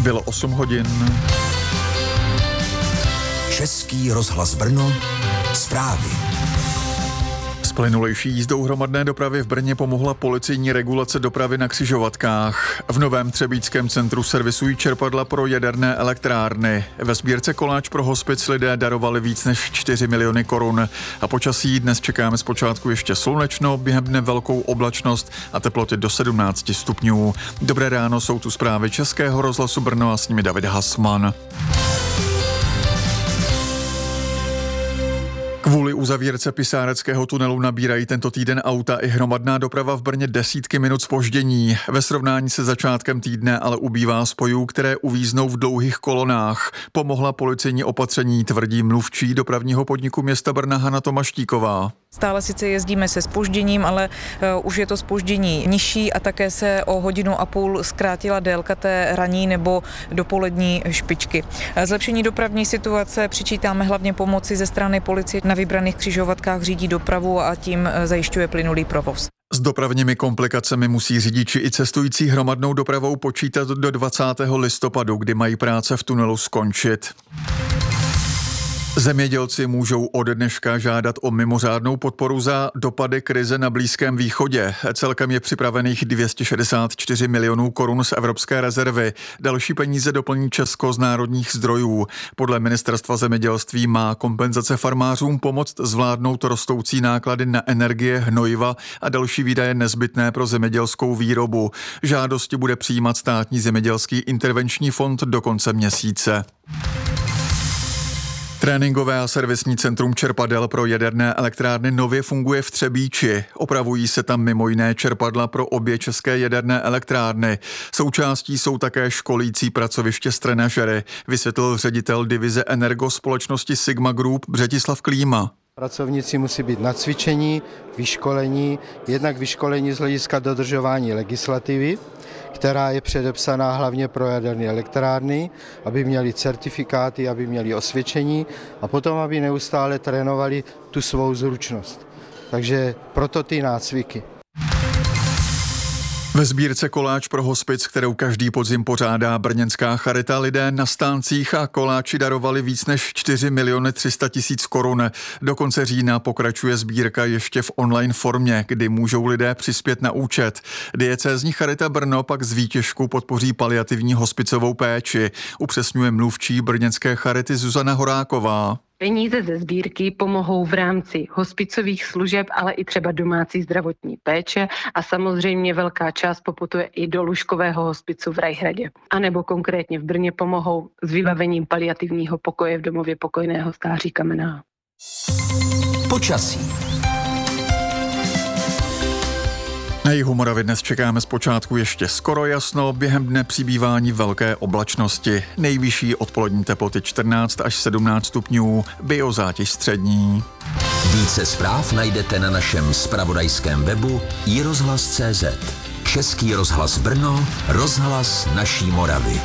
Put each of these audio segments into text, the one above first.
Bylo 8 hodin. Český rozhlas Brno, zprávy. S plynulejší jízdou hromadné dopravy v Brně pomohla policejní regulace dopravy na křižovatkách. V Novém Třebíčském centru servisují čerpadla pro jaderné elektrárny. Ve sbírce Koláč pro hospic lidé darovali víc než 4 miliony korun. A počasí dnes čekáme zpočátku ještě slunečno, během dne velkou oblačnost a teploty do 17 stupňů. Dobré ráno, jsou tu zprávy Českého rozhlasu Brno a s nimi David Hasman. Kvůli uzavírce Pisáreckého tunelu nabírají tento týden auta i hromadná doprava v Brně desítky minut zpoždění. Ve srovnání se začátkem týdne ale ubývá spojů, které uvíznou v dlouhých kolonách. Pomohla policejní opatření, tvrdí mluvčí dopravního podniku města Brna Hana Tomaštíková. Stále sice jezdíme se zpožděním, ale už je to zpoždění nižší a také se o 1,5 hodiny zkrátila délka té ranní nebo dopolední špičky. Zlepšení dopravní situace přičítáme hlavně pomoci ze strany policie. Na vybraných křižovatkách řídí dopravu a tím zajišťuje plynulý provoz. S dopravními komplikacemi musí řidiči i cestující hromadnou dopravou počítat do 20. listopadu, kdy mají práce v tunelu skončit. Zemědělci můžou ode dneška žádat o mimořádnou podporu za dopady krize na Blízkém východě. Celkem je připravených 264 milionů korun z evropské rezervy. Další peníze doplní Česko z národních zdrojů. Podle ministerstva zemědělství má kompenzace farmářům pomoct zvládnout rostoucí náklady na energie, hnojiva a další výdaje nezbytné pro zemědělskou výrobu. Žádosti bude přijímat Státní zemědělský intervenční fond do konce měsíce. Tréninkové a servisní centrum čerpadel pro jaderné elektrárny nově funguje v Třebíči. Opravují se tam mimo jiné čerpadla pro obě české jaderné elektrárny. Součástí jsou také školící pracoviště s trenažery, vysvětlil ředitel divize Energo společnosti Sigma Group Břetislav Klíma. Pracovníci musí být nacvičení, vyškolení, jednak vyškolení z hlediska dodržování legislativy, která je předepsaná hlavně pro jaderné elektrárny, aby měli certifikáty, aby měli osvědčení a potom, aby neustále trénovali tu svou zručnost. Takže proto ty nácviky. Ve sbírce Koláč pro hospic, kterou každý podzim pořádá brněnská charita, lidé na stáncích a koláči darovali víc než 4 miliony 300 tisíc korun. Do konce října pokračuje sbírka ještě v online formě, kdy můžou lidé přispět na účet. Diecézní charita Brno pak z výtěžku podpoří paliativní hospicovou péči, upřesňuje mluvčí brněnské charity Zuzana Horáková. Peníze ze sbírky pomohou v rámci hospicových služeb, ale i třeba domácí zdravotní péče a samozřejmě velká část poputuje i do lůžkového hospicu v Rajhradě. A nebo konkrétně v Brně pomohou s vybavením paliativního pokoje v domově pokojného stáří Kamenná. Počasí. Na jihu Moravy dnes čekáme zpočátku ještě skoro jasno, během dne přibývání velké oblačnosti. Nejvyšší odpolední teploty 14 až 17 stupňů, biozátěž střední. Více zpráv najdete na našem zpravodajském webu iRozhlas.cz. Český rozhlas Brno, rozhlas naší Moravy.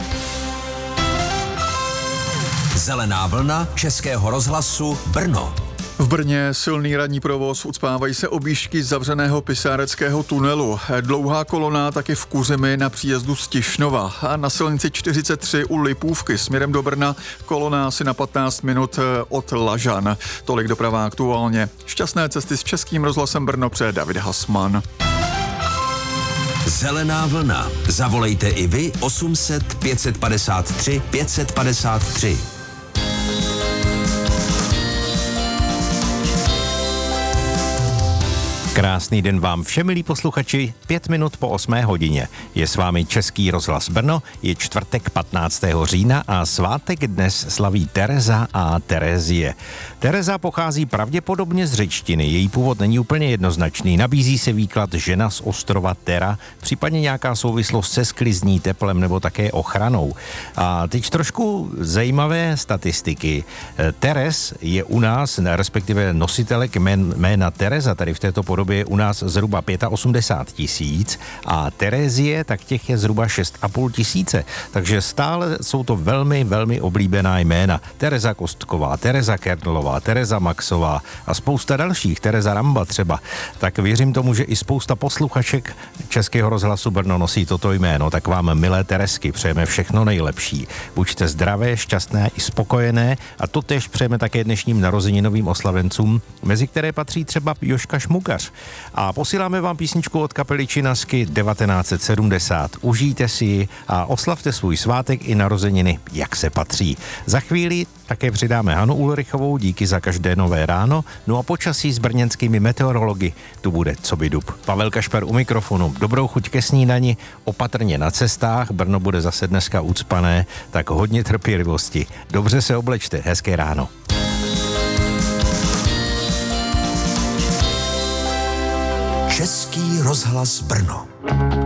Zelená vlna Českého rozhlasu Brno. V Brně silný ranní provoz, ucpávají se objížďky zavřeného Pisáreckého tunelu. Dlouhá kolona taky v Kuřimi na příjezdu z Tišnova a na silnici 43 u Lipůvky směrem do Brna kolona asi na 15 minut od Lažan. Tolik doprava aktuálně. Šťastné cesty s Českým rozhlasem Brno přeje David Hasman. Zelená vlna. Zavolejte i vy 800 553 553. Krásný den vám všem, milí posluchači, 5 minut po 8 hodině. Je s vámi Český rozhlas Brno, je čtvrtek 15. října a svátek dnes slaví Tereza a Terezie. Tereza pochází pravděpodobně z řečtiny, její původ není úplně jednoznačný, nabízí se výklad žena z ostrova Terra, případně nějaká souvislost se sklizní, teplem nebo také ochranou. A teď trošku zajímavé statistiky. Teres je u nás, respektive nositelek jména Tereza, tady v této podobě Dlouhodobě je u nás zhruba 85 000 a Terezie, tak těch je zhruba 6 500. Takže stále jsou to velmi, velmi oblíbená jména. Tereza Kostková, Tereza Kernlová, Tereza Maxová a spousta dalších, Tereza Ramba třeba. Tak věřím tomu, že i spousta posluchaček Českého rozhlasu Brno nosí toto jméno. Tak vám, milé Teresky, přejeme všechno nejlepší. Buďte zdravé, šťastné i spokojené a totéž přejeme také dnešním narozeninovým oslavencům, mezi které patří třeba Jožka Šmukař. A posíláme vám písničku od kapely Činasky 1970. Užijte si ji a oslavte svůj svátek i narozeniny, jak se patří. Za chvíli také přidáme Hanu Ulrichovou, díky za každé nové ráno, no a počasí s brněnskými meteorology tu bude coby dub. Pavel Kašper u mikrofonu, dobrou chuť ke snídani, opatrně na cestách, Brno bude zase dneska ucpané, tak hodně trpělivosti. Dobře se oblečte, hezké ráno. Český rozhlas Brno.